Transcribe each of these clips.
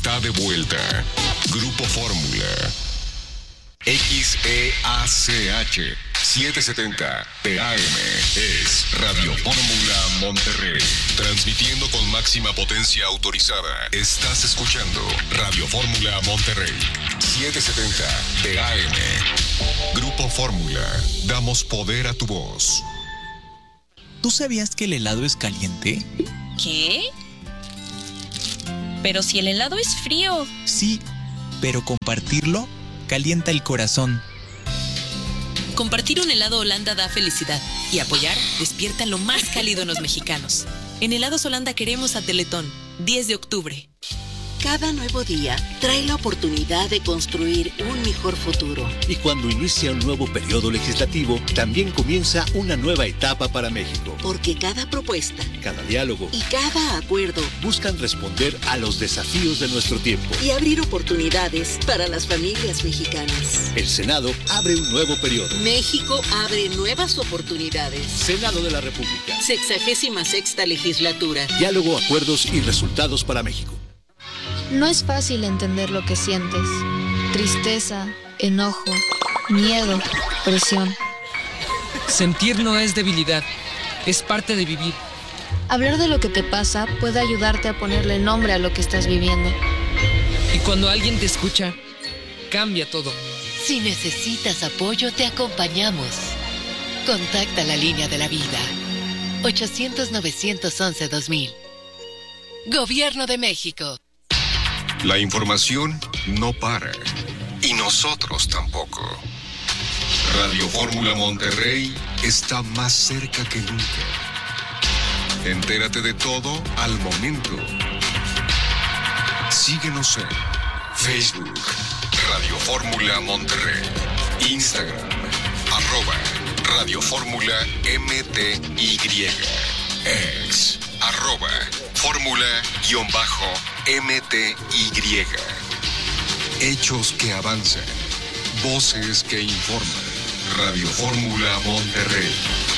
está de vuelta. Grupo Fórmula. XEACH 770 TAM es Radio Fórmula Monterrey. Transmitiendo con máxima potencia autorizada. Estás escuchando Radio Fórmula Monterrey 770 TAM. Grupo Fórmula. Damos poder a tu voz. ¿Tú sabías que el helado es caliente? ¿Qué? Pero si el helado es frío. Sí, pero compartirlo calienta el corazón. Compartir un helado Holanda da felicidad y apoyar despierta lo más cálido en los mexicanos. En Helados Holanda queremos a Teletón, 10 de octubre. Cada nuevo día trae la oportunidad de construir un mejor futuro. Y cuando inicia un nuevo periodo legislativo, también comienza una nueva etapa para México. Porque cada propuesta, cada diálogo y cada acuerdo buscan responder a los desafíos de nuestro tiempo y abrir oportunidades para las familias mexicanas. El Senado abre un nuevo periodo. México abre nuevas oportunidades. Senado de la República. 66ª legislatura. Diálogo, acuerdos y resultados para México. No es fácil entender lo que sientes. Tristeza, enojo, miedo, presión. Sentir no es debilidad, es parte de vivir. Hablar de lo que te pasa puede ayudarte a ponerle nombre a lo que estás viviendo. Y cuando alguien te escucha, cambia todo. Si necesitas apoyo, te acompañamos. Contacta la línea de la vida. 800-911-2000. Gobierno de México. La información no para. Y nosotros tampoco. Radio Fórmula Monterrey está más cerca que nunca. Entérate de todo al momento. Síguenos en Facebook, Radio Fórmula Monterrey, Instagram, @Radio Fórmula MTY, X, @Fórmula_MTY. Hechos que avanzan, voces que informan. Radio Fórmula Monterrey.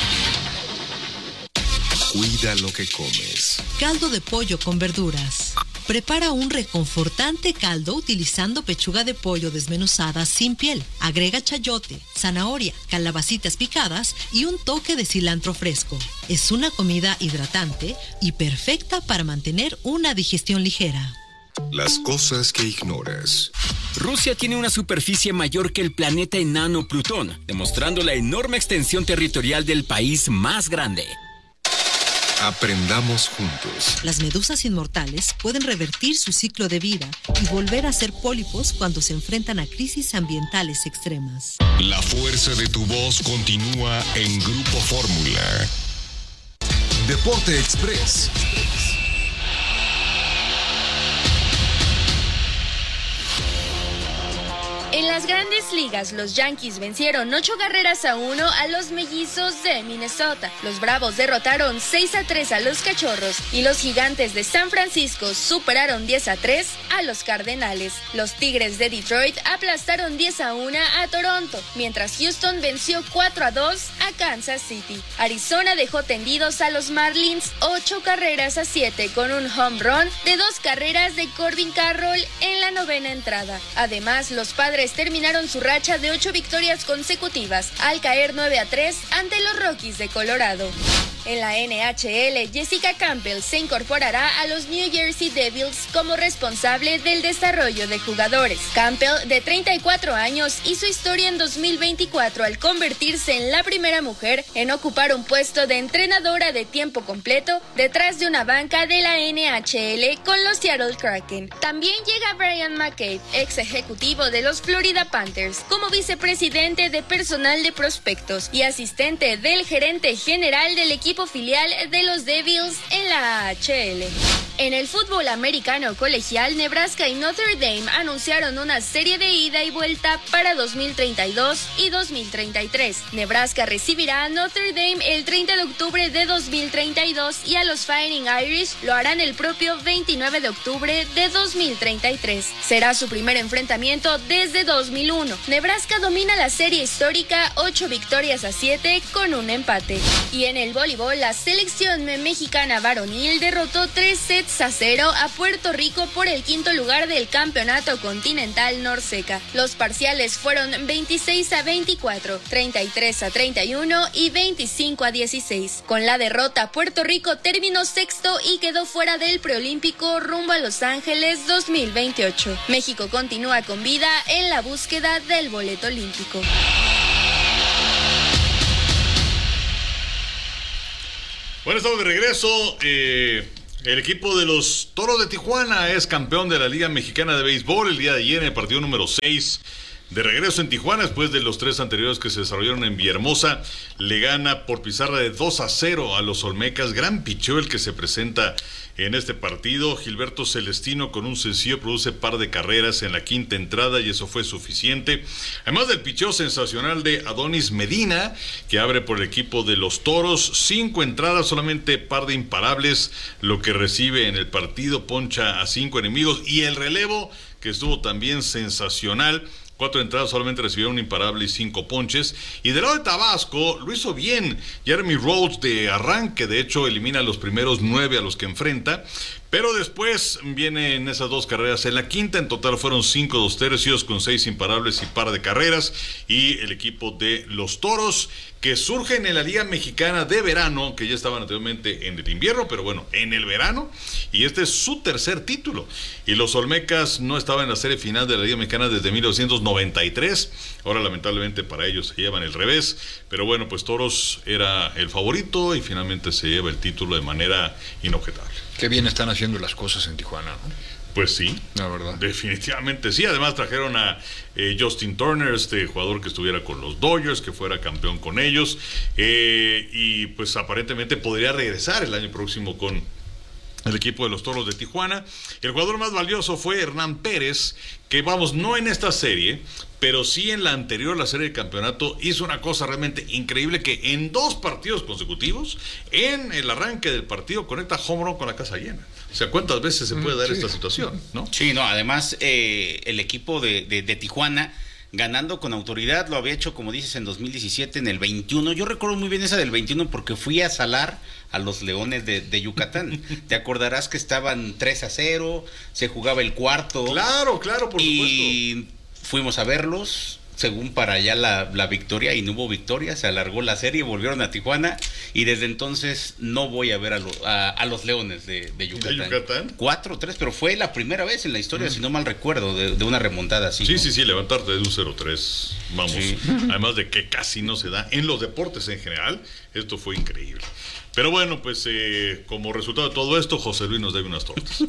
Cuida lo que comes. Caldo de pollo con verduras. Prepara un reconfortante caldo utilizando pechuga de pollo desmenuzada sin piel. Agrega chayote, zanahoria, calabacitas picadas y un toque de cilantro fresco. Es una comida hidratante y perfecta para mantener una digestión ligera. Las cosas que ignoras. Rusia tiene una superficie mayor que el planeta enano Plutón, demostrando la enorme extensión territorial del país más grande. Aprendamos juntos. Las medusas inmortales pueden revertir su ciclo de vida y volver a ser pólipos cuando se enfrentan a crisis ambientales extremas. La fuerza de tu voz continúa en Grupo Fórmula. Deporte Express. En las Grandes Ligas, los Yankees vencieron 8-1 a los Mellizos de Minnesota. Los Bravos derrotaron 6-3 a los Cachorros y los Gigantes de San Francisco superaron 10-3 a los Cardenales. Los Tigres de Detroit aplastaron 10-1 a Toronto, mientras Houston venció 4-2 a Kansas City. Arizona dejó tendidos a los Marlins 8-7 con un home run de 2 carreras de Corbin Carroll en la 9ª entrada. Además, los Padres terminaron su racha de 8 victorias consecutivas al caer 9-3 ante los Rockies de Colorado. En la NHL, Jessica Campbell se incorporará a los New Jersey Devils como responsable del desarrollo de jugadores. Campbell, de 34 años, hizo historia en 2024 al convertirse en la primera mujer en ocupar un puesto de entrenadora de tiempo completo detrás de una banca de la NHL con los Seattle Kraken. También llega Brian McCabe, ex ejecutivo de los Florida Panthers, como vicepresidente de personal de prospectos y asistente del gerente general del equipo filial de los Devils en la AHL. En el fútbol americano colegial, Nebraska y Notre Dame anunciaron una serie de ida y vuelta para 2032 y 2033. Nebraska recibirá a Notre Dame el 30 de octubre de 2032 y a los Fighting Irish lo harán el propio 29 de octubre de 2033. Será su primer enfrentamiento desde 2001. Nebraska domina la serie histórica 8-7 con un empate. Y en el voleibol, la selección mexicana varonil derrotó 3 sets 6-0 a Puerto Rico por el quinto lugar del Campeonato Continental Norseca. Los parciales fueron 26-24, 33-31 y 25-16. Con la derrota, Puerto Rico terminó sexto y quedó fuera del preolímpico rumbo a Los Ángeles 2028. México continúa con vida en la búsqueda del boleto olímpico. Bueno, estamos de regreso. El equipo de los Toros de Tijuana es campeón de la Liga Mexicana de Béisbol el día de ayer en el partido número 6. De regreso en Tijuana, después de los 3 anteriores que se desarrollaron en Villahermosa, le gana por pizarra de 2-0 a los Olmecas. Gran picheo el que se presenta en este partido. Gilberto Celestino con un sencillo produce par de carreras en la quinta entrada y eso fue suficiente. Además del picheo sensacional de Adonis Medina, que abre por el equipo de los Toros. 5 entradas, solamente par de imparables, lo que recibe en el partido, poncha a 5 enemigos. Y el relevo, que estuvo también sensacional. 4 entradas, solamente recibieron un imparable y 5 ponches. Y del lado de Tabasco, lo hizo bien Jeremy Rhodes de arranque. De hecho, elimina los primeros 9 a los que enfrenta. Pero después vienen esas 2 carreras en la quinta. En total fueron 5 2/3 con 6 imparables y par de carreras. Y el equipo de los Toros, que surgen en la Liga Mexicana de Verano, que ya estaban anteriormente en el invierno, pero bueno, en el verano. Y este es su tercer título. Y los Olmecas no estaban en la serie final de la Liga Mexicana desde 1993. Ahora, lamentablemente, para ellos se llevan el revés. Pero bueno, pues Toros era el favorito y finalmente se lleva el título de manera inobjetable. Qué bien están haciendo las cosas en Tijuana, ¿no? Pues sí, la verdad. Definitivamente sí. Además trajeron a Justin Turner, este jugador que estuviera con los Dodgers, que fuera campeón con ellos. Y pues aparentemente podría regresar el año próximo con el equipo de los Toros de Tijuana. El jugador más valioso fue Hernán Pérez, que vamos, no en esta serie, pero sí en la anterior, la serie de campeonato, hizo una cosa realmente increíble, que en 2 partidos consecutivos, en el arranque del partido, conecta home run con la casa llena. O sea, ¿cuántas veces se puede dar esta situación, no? Sí, no, además el equipo de Tijuana, ganando con autoridad, lo había hecho, como dices, en 2017, en el 21. Yo recuerdo muy bien esa del 21 porque fui a salar a los Leones de Yucatán. Te acordarás que estaban 3-0, se jugaba el cuarto. Claro, por supuesto. Y fuimos a verlos, según para allá la victoria, y no hubo victoria, se alargó la serie, volvieron a Tijuana, y desde entonces no voy a ver a los Leones de Yucatán. ¿De Yucatán? 4-3, pero fue la primera vez en la historia, si no mal recuerdo, de una remontada así. Sí, levantarte de un 0-3, vamos, sí. Además de que casi no se da en los deportes en general, esto fue increíble. Pero bueno, pues como resultado de todo esto, José Luis nos debe unas tortas.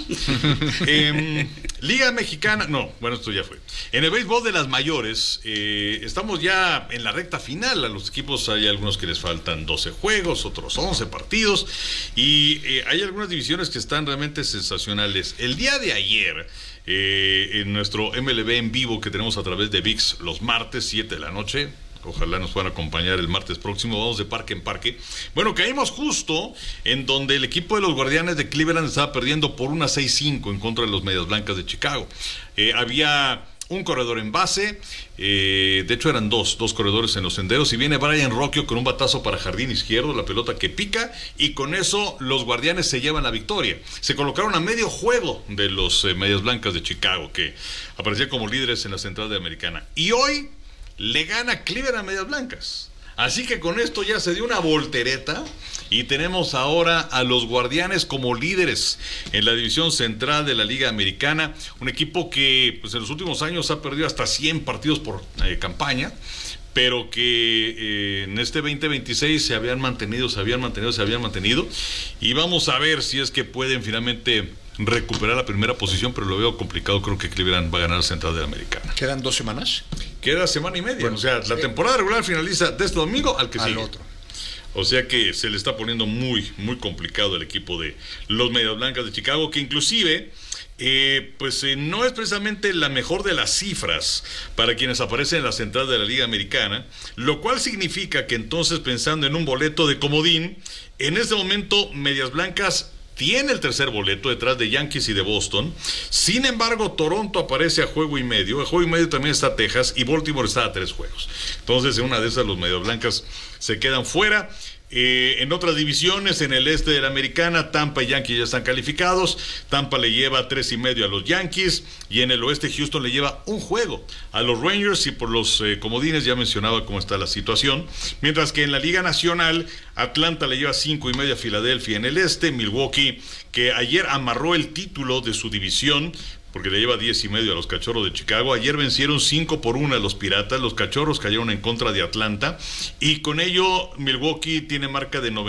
Liga Mexicana, no, bueno, esto ya fue. En el béisbol de las mayores, estamos ya en la recta final. A los equipos hay algunos que les faltan 12 juegos, otros 11 partidos. Y hay algunas divisiones que están realmente sensacionales. El día de ayer, en nuestro MLB en vivo que tenemos a través de ViX los martes, 7 de la noche, ojalá nos puedan acompañar el martes próximo, vamos de parque en parque. Bueno, caímos justo en donde el equipo de los Guardianes de Cleveland estaba perdiendo por 1-6-5 en contra de los Medias Blancas de Chicago. Había un corredor en base, de hecho eran dos corredores en los senderos, y viene Brian Rocchio con un batazo para jardín izquierdo, la pelota que pica, y con eso los Guardianes se llevan la victoria. Se colocaron a medio juego de los Medias Blancas de Chicago, que aparecían como líderes en la Central de Americana. Y hoy le gana Cleveland a Medias Blancas. Así que con esto ya se dio una voltereta y tenemos ahora a los Guardianes como líderes en la división central de la Liga Americana. Un equipo que pues en los últimos años ha perdido hasta 100 partidos por campaña, pero que en este 2026 se habían mantenido. Y vamos a ver si es que pueden finalmente recuperar la primera posición, pero lo veo complicado. Creo que Cleveland va a ganar la Central de la Americana. ¿Quedan 2 semanas? Queda semana y media. Bueno, o sea, la temporada regular finaliza de este domingo al que sigue. Otro. O sea que se le está poniendo muy, muy complicado el equipo de los Medias Blancas de Chicago, que inclusive no es precisamente la mejor de las cifras para quienes aparecen en la central de la Liga Americana, lo cual significa que entonces, pensando en un boleto de comodín, en este momento Medias Blancas tiene el tercer boleto detrás de Yankees y de Boston. Sin embargo, Toronto aparece a juego y medio. A juego y medio también está Texas y Baltimore está a 3 juegos. Entonces, en una de esas, los Medias Blancas se quedan fuera. En otras divisiones, en el este de la Americana, Tampa y Yankees ya están calificados. Tampa le lleva 3.5 a los Yankees, y en el oeste Houston le lleva un juego a los Rangers, y por los comodines ya mencionaba cómo está la situación. Mientras que en la Liga Nacional, Atlanta le lleva 5.5 a Filadelfia en el este. Milwaukee, que ayer amarró el título de su división, porque le lleva 10.5 a los Cachorros de Chicago. Ayer vencieron 5-1 a los Piratas. Los Cachorros cayeron en contra de Atlanta, y con ello Milwaukee tiene marca de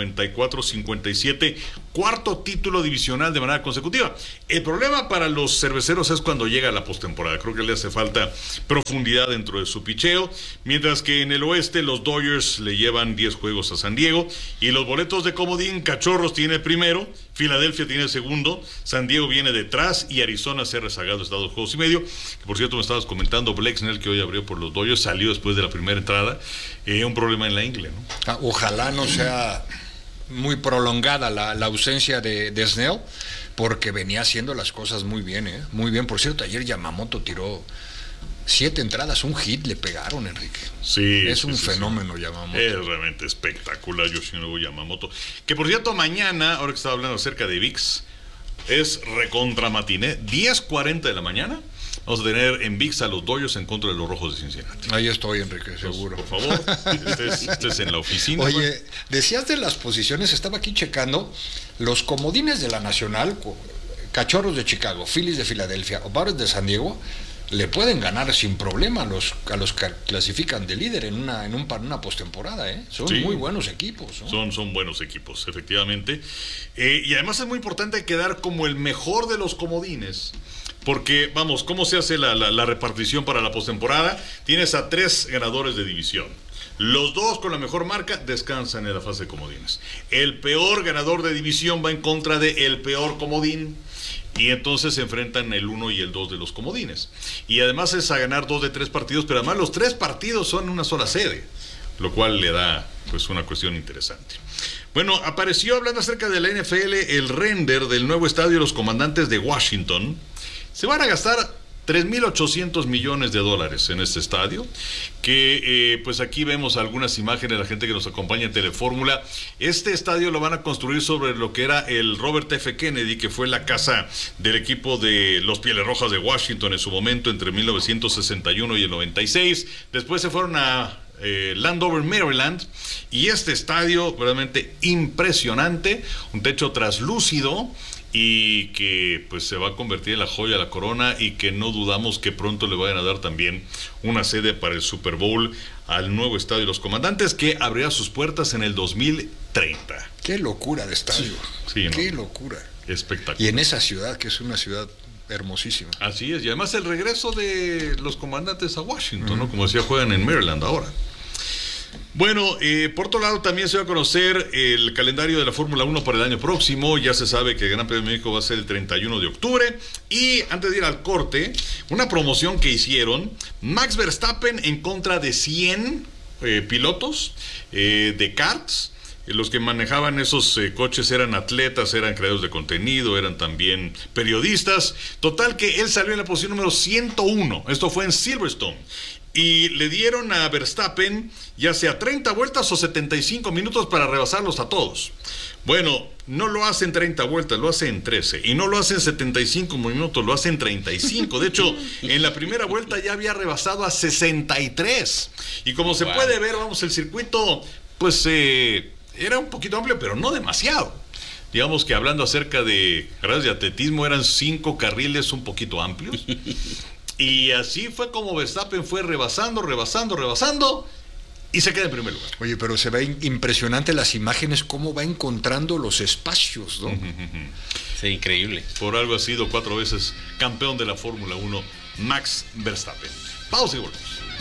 94-57, cuarto título divisional de manera consecutiva. El problema para los cerveceros es cuando llega la postemporada. Creo que le hace falta profundidad dentro de su picheo, mientras que en el oeste los Dodgers le llevan 10 juegos a San Diego, y los boletos de comodín, Cachorros tiene el primero, Filadelfia tiene el segundo, San Diego viene detrás, y Arizona se ha rezagado, está 2 juegos y medio. Que por cierto me estabas comentando, Blake Snell, que hoy abrió por los Dodgers, salió después de la primera entrada, un problema en la ingle, ¿no? Ojalá no sea muy prolongada la ausencia de Snell, porque venía haciendo las cosas muy bien, muy bien. Por cierto, ayer Yamamoto tiró 7 entradas, un hit le pegaron, Enrique. Sí, es un fenómeno Yamamoto. Es realmente espectacular Yoshinobu Yamamoto. Que por cierto, mañana, ahora que estaba hablando acerca de VIX, es recontra matiné, 10:40 de la mañana. Vamos a tener en VIX a los Dodgers en contra de los Rojos de Cincinnati. Ahí estoy, Enrique, seguro. Por favor, estés en la oficina. Oye, ¿no? Decías de las posiciones, estaba aquí checando los comodines de la Nacional, Cachorros de Chicago, Phillies de Filadelfia o Padres de San Diego, le pueden ganar sin problema a los que clasifican de líder en una postemporada, ¿eh? Son sí, muy buenos equipos, ¿no? Son buenos equipos, efectivamente. Y además es muy importante quedar como el mejor de los comodines, porque, vamos, ¿cómo se hace la repartición para la postemporada? Tienes a 3 ganadores de división. Los 2 con la mejor marca descansan en la fase de comodines. El peor ganador de división va en contra del peor comodín, y entonces se enfrentan el 1 y el 2 de los comodines. Y además es a ganar 2 de 3 partidos, pero además los 3 partidos son una sola sede, lo cual le da pues una cuestión interesante. Bueno, apareció, hablando acerca de la NFL, el render del nuevo estadio de los Comandantes de Washington. Se van a gastar $3,800 millones en este estadio, que pues aquí vemos algunas imágenes de la gente que nos acompaña en Telefórmula. Este estadio lo van a construir sobre lo que era el Robert F. Kennedy, que fue la casa del equipo de los Pieles Rojas de Washington en su momento, entre 1961 y el 96. Después se fueron a Landover, Maryland, y este estadio realmente impresionante, un techo traslúcido, y que pues se va a convertir en la joya de la corona, y que no dudamos que pronto le vayan a dar también una sede para el Super Bowl al nuevo estadio de los Comandantes, que abrirá sus puertas en el 2030. Qué locura de estadio. Sí, ¿no? Qué locura. Espectacular. Y en esa ciudad, que es una ciudad hermosísima. Así es, y además el regreso de los Comandantes a Washington, ¿no? Como decía, juegan en Maryland ahora. Bueno, por otro lado también se va a conocer el calendario de la Fórmula 1 para el año próximo. Ya se sabe que el Gran Premio de México va a ser el 31 de octubre. Y antes de ir al corte, una promoción que hicieron: Max Verstappen en contra de 100 pilotos de karts. Los que manejaban esos coches eran atletas, eran creadores de contenido, eran también periodistas. Total que él salió en la posición número 101. Esto fue en Silverstone. Y le dieron a Verstappen ya sea 30 vueltas o 75 minutos para rebasarlos a todos. Bueno, no lo hace en 30 vueltas, lo hace en 13. Y no lo hace en 75 minutos, lo hace en 35. De hecho, en la primera vuelta ya había rebasado a 63. Y como se puede ver, vamos, el circuito, pues era un poquito amplio, pero no demasiado. Digamos que hablando acerca de carreras de atletismo, eran 5 carriles un poquito amplios. Y así fue como Verstappen fue rebasando, y se queda en primer lugar. Oye, pero se ve impresionante las imágenes, cómo va encontrando los espacios, ¿no? Sí, increíble. Por algo ha sido 4 veces campeón de la Fórmula 1, Max Verstappen. Pausa y volvemos.